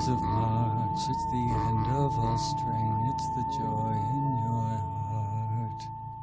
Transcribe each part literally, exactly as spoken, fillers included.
First of March, it's the end of all strain, it's the joy in your heart.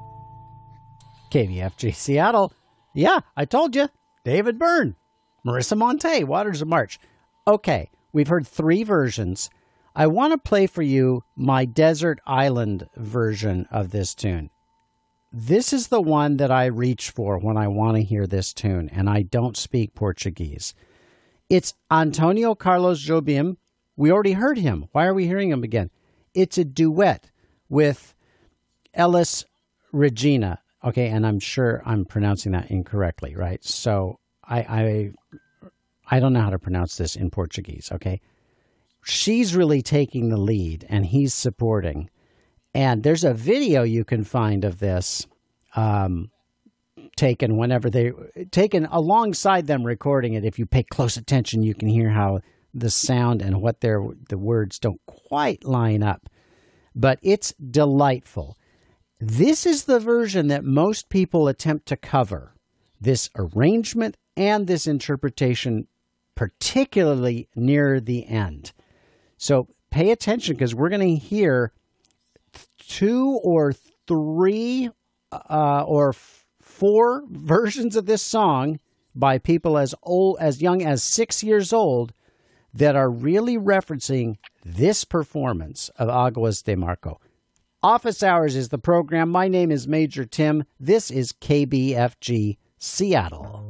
K B F G Seattle. Yeah, I told you. David Byrne, Marissa Monte, Waters of March. Okay, we've heard three versions. I want to play for you my Desert Island version of this tune. This is the one that I reach for when I want to hear this tune, and I don't speak Portuguese. It's Antonio Carlos Jobim. We already heard him. Why are we hearing him again? It's a duet with Elis Regina. Okay, and I'm sure I'm pronouncing that incorrectly, right? So I, I, I don't know how to pronounce this in Portuguese, okay? She's really taking the lead, and he's supporting. And there's a video you can find of this um, taken whenever they, taken alongside them recording it. If you pay close attention, you can hear how the sound and what they're, the words don't quite line up. But it's delightful. This is the version that most people attempt to cover, this arrangement and this interpretation, particularly near the end. So pay attention, because we're going to hear two or three uh, or f- four versions of this song by people as old, as young as six years old that are really referencing this performance of Aguas de Marco. Office Hours is the program. My name is Major Tim. This is K B F G Seattle.